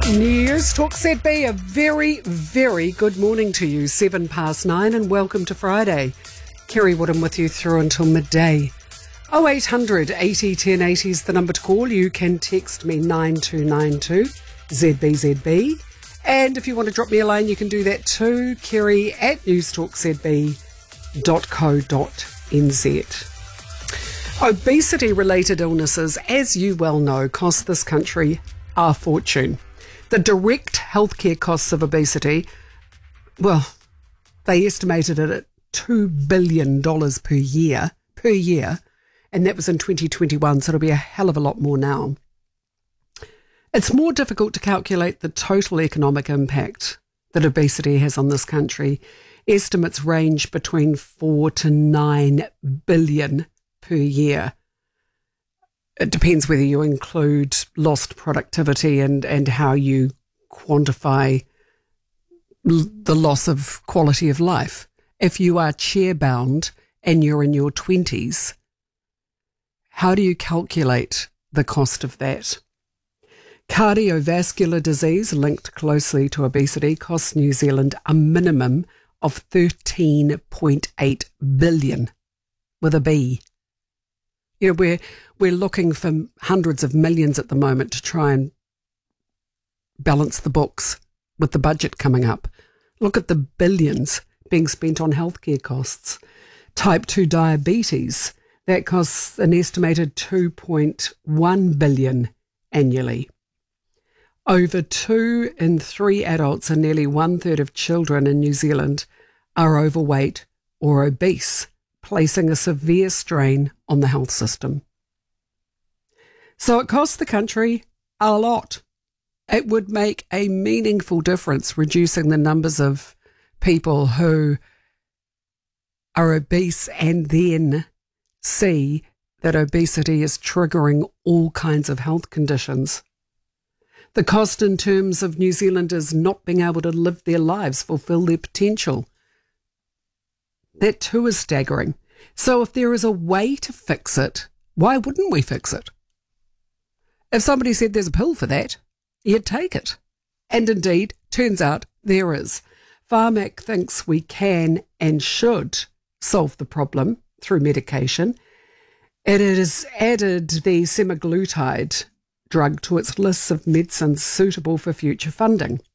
News Talk ZB, a very, very good morning to you. 9:07 and welcome to Friday. Kerry Woodham with you through until midday. 0800 80 1080 is the number to call. You can text me 9292 ZBZB. And if you want to drop me a line, you can do that too. Kerry at newstalkzb.co.nz. Obesity-related illnesses, as you well know, cost this country a fortune. The direct healthcare costs of obesity, well, they estimated it at $2 billion per year, and that was in 2021, so it'll be a hell of a lot more now. It's more difficult to calculate the total economic impact that obesity has on this country. Estimates range between 4 to 9 billion per year. It depends whether you include lost productivity and how you quantify the loss of quality of life. If you are chair-bound and you're in your 20s, how do you calculate the cost of that? Cardiovascular disease linked closely to obesity costs New Zealand a minimum of 13.8 billion with a B. You know, we're looking for hundreds of millions at the moment to try and balance the books with the budget coming up. Look at the billions being spent on healthcare costs. Type 2 diabetes, that costs an estimated 2.1 billion annually. Over 2 in 3 adults and nearly 1/3 of children in New Zealand are overweight or obese, placing a severe strain on the health system. So it costs the country a lot. It would make a meaningful difference reducing the numbers of people who are obese and then see that obesity is triggering all kinds of health conditions. The cost in terms of New Zealanders not being able to live their lives, fulfill their potential, that too is staggering. So if there is a way to fix it, why wouldn't we fix it? If somebody said there's a pill for that, you'd take it. And indeed, turns out there is. Pharmac thinks we can and should solve the problem through medication. It has added the semaglutide drug to its list of medicines suitable for future funding.